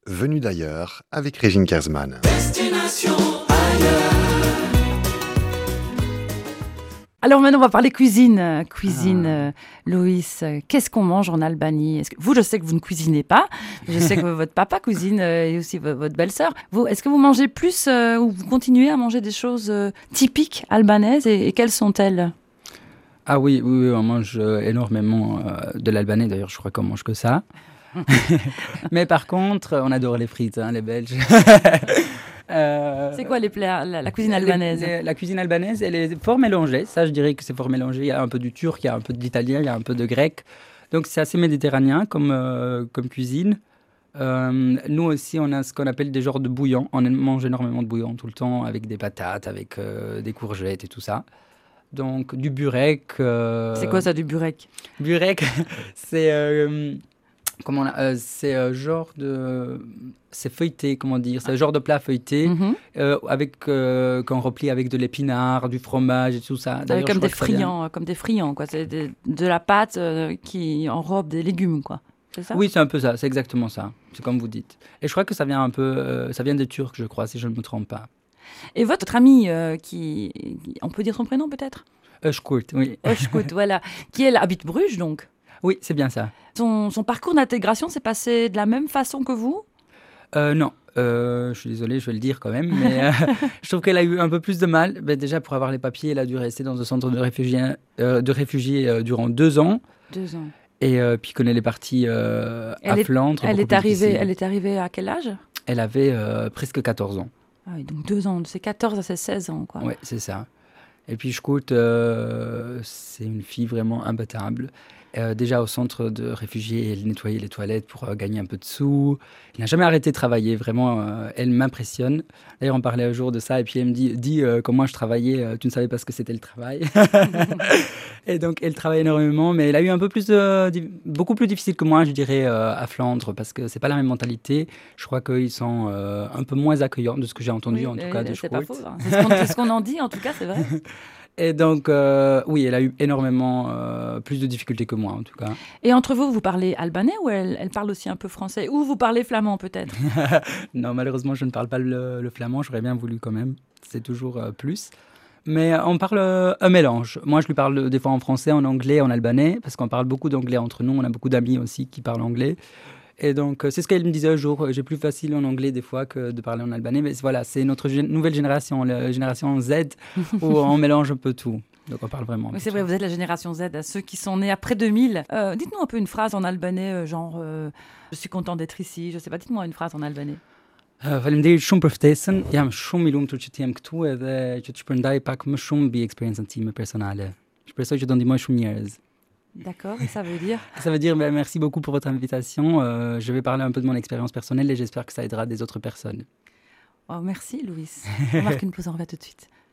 Venu d'ailleurs avec Régine Kersman. Destination ailleurs. Alors maintenant, on va parler cuisine. Loïs, qu'est-ce qu'on mange en Albanie? Vous, je sais que vous ne cuisinez pas. Je sais que votre papa cuisine et aussi votre belle-sœur. Vous, est-ce que vous mangez plus ou vous continuez à manger des choses typiques albanaises et quelles sont-elles? Ah oui, on mange énormément de l'albanais. D'ailleurs, je crois qu'on mange que ça. Mais par contre, on adore les frites, les Belges. C'est quoi les plats, la cuisine albanaise? La cuisine albanaise, elle est fort mélangée. Ça, je dirais que c'est fort mélangé. Il y a un peu du turc, il y a un peu d'italien, il y a un peu de grec. Donc, c'est assez méditerranéen comme cuisine. Nous aussi, on a ce qu'on appelle des genres de bouillons. On mange énormément de bouillon tout le temps, avec des patates, avec des courgettes et tout ça. Donc, du burek. C'est quoi ça, du burek? Burek, c'est... genre de... C'est feuilleté, comment dire. C'est un genre de plat feuilleté qu'on replie avec de l'épinard, du fromage et tout ça. Comme des friands, quoi. C'est de la pâte qui enrobe des légumes, quoi. C'est ça? Oui, c'est un peu ça. C'est exactement ça. C'est comme vous dites. Et je crois que ça vient un peu... ça vient des Turcs, je crois, si je ne me trompe pas. Et votre ami, on peut dire son prénom peut-être? Özkurt, oui. Özkurt, voilà. Qui habite Bruges, donc? Oui, c'est bien ça. Son parcours d'intégration s'est passé de la même façon que vous? Non. Je suis désolé, je vais le dire quand même, mais je trouve qu'elle a eu un peu plus de mal. Déjà, pour avoir les papiers, elle a dû rester dans un centre de réfugiés durant 2 ans. 2 ans. Et puis quand elle est partie à Flandre... Elle est arrivée à quel âge? Elle avait presque 14 ans. Ah oui, donc 2 ans, c'est 14 à 16 ans, quoi. Oui, c'est ça. Et puis Özkurt, c'est une fille vraiment imbattable. Déjà au centre de réfugiés, elle nettoyait les toilettes pour gagner un peu de sous. Elle n'a jamais arrêté de travailler, vraiment, elle m'impressionne. D'ailleurs, on parlait un jour de ça, et puis elle me dit comme moi je travaillais, tu ne savais pas ce que c'était le travail. Et donc, elle travaille énormément, mais elle a eu un peu beaucoup plus difficile que moi, je dirais, à Flandre, parce que c'est pas la même mentalité. Je crois qu'ils sont un peu moins accueillants, de ce que j'ai entendu, en tout cas, de c'est Özkurt. pas faux, hein. C'est ce qu'on en dit, en tout cas, c'est vrai. Et donc, oui, elle a eu énormément plus de difficultés que moi, en tout cas. Et entre vous, vous parlez albanais ou elle parle aussi un peu français? Ou vous parlez flamand, peut-être? Non, malheureusement, je ne parle pas le flamand. J'aurais bien voulu quand même. C'est toujours plus. Mais on parle un mélange. Moi, je lui parle des fois en français, en anglais, en albanais, parce qu'on parle beaucoup d'anglais entre nous. On a beaucoup d'amis aussi qui parlent anglais. Et donc, c'est ce qu'elle me disait un jour. J'ai plus facile en anglais des fois que de parler en albanais. Mais voilà, c'est notre nouvelle génération, la génération Z, où on mélange un peu tout. Donc, on parle vraiment. Oui, c'est vrai, vous êtes la génération Z, ceux qui sont nés après 2000. Dites-nous un peu une phrase en albanais, genre je suis content d'être ici. Je sais pas, dites-moi une phrase en albanais. Faleminderit shumë për ftesën. Jam shumë I lumtur që të jem këtu edhe që të shpërndaj pak më shumë mbi eksperiencën time personale. Shpresoj që do ndihmoj shumë njerëz. D'accord, et ça veut dire? Ça veut dire merci beaucoup pour votre invitation. Je vais parler un peu de mon expérience personnelle et j'espère que ça aidera des autres personnes. Oh, merci, Louis. On marque une pause, on revient tout de suite.